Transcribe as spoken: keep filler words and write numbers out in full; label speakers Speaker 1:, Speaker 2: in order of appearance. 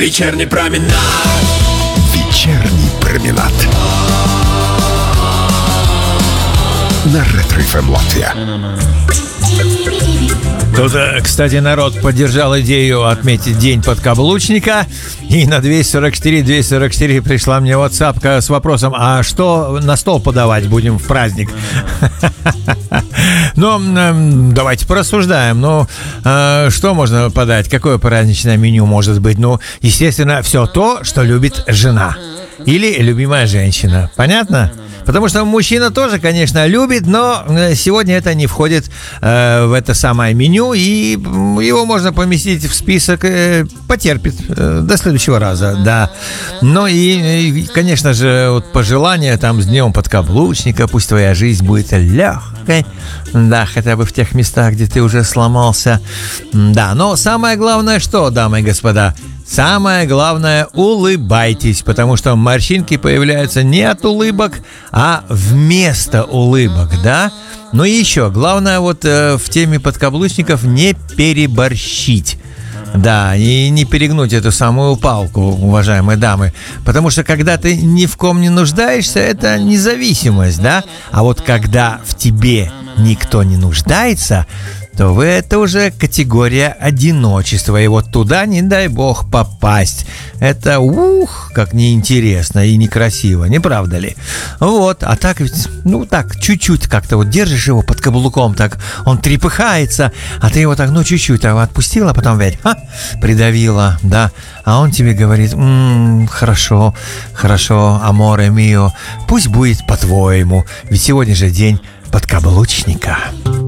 Speaker 1: Вечерний променад.
Speaker 2: Вечерний променад. На Ретро эф эм Латвия.
Speaker 3: Тут, кстати, народ поддержал идею отметить День подкаблучника. И на двести сорок четыре двести сорок четыре пришла мне WhatsApp с вопросом: а что на стол подавать будем в праздник? Ну, давайте порассуждаем. Ну, что можно подать? Какое праздничное меню может быть? Ну, естественно, все то, что любит жена или любимая женщина. Понятно? Потому что мужчина тоже, конечно, любит, но сегодня это не входит э, в это самое меню, и его можно поместить в список, э, потерпит э, до следующего раза, да. Ну и, и, конечно же, вот пожелания там с днем подкаблучника, пусть твоя жизнь будет легкой, да, хотя бы в тех местах, где ты уже сломался, да. Но самое главное что, дамы и господа? Самое главное, улыбайтесь, потому что морщинки появляются не от улыбок, а вместо улыбок, да? Ну и еще, главное вот э, в теме подкаблучников не переборщить. Да, и не перегнуть эту самую палку, уважаемые дамы. Потому что когда ты ни в ком не нуждаешься, это независимость, да? А вот когда в тебе никто не нуждается, то вы это уже категория одиночества. И вот туда, не дай бог, попасть. Это, ух, как неинтересно и некрасиво, не правда ли? Вот, а так ведь, ну так, чуть-чуть как-то вот держишь его под каблуком, так он трепыхается, а ты его так, ну чуть-чуть а отпустила, а потом ведь, ха, придавила, да. А он тебе говорит: м-м, хорошо, хорошо, аморе мио, пусть будет по-твоему, ведь сегодня же день подкаблучника.